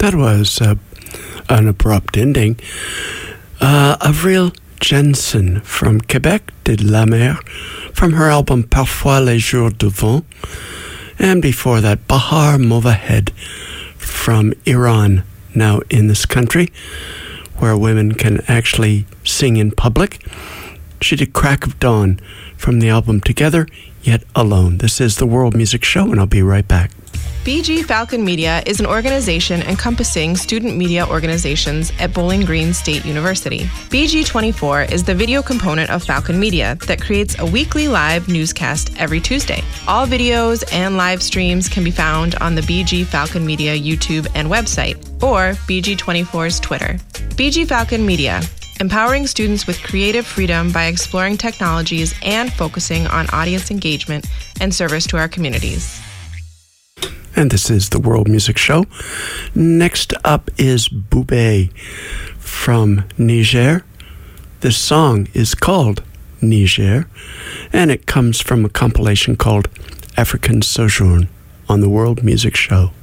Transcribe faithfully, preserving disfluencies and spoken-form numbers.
That was uh, an abrupt ending. Uh, Avril Jensen from Quebec did La Mer from her album Parfois les jours de vent. And before that, Bahar Movahed from Iran, now in this country, where women can actually sing in public. She did Crack of Dawn from the album Together, Yet Alone. This is the World Music Show, and I'll be right back. B G Falcon Media is an organization encompassing student media organizations at Bowling Green State University. B G twenty-four is the video component of Falcon Media that creates a weekly live newscast every Tuesday. All videos and live streams can be found on the B G Falcon Media YouTube and website, or B G twenty-four's Twitter. B G Falcon Media, empowering students with creative freedom by exploring technologies and focusing on audience engagement and service to our communities. And this is the World Music Show. Next up is Boubé from Niger. This song is called Niger, and it comes from a compilation called African Sojourn on the World Music Show.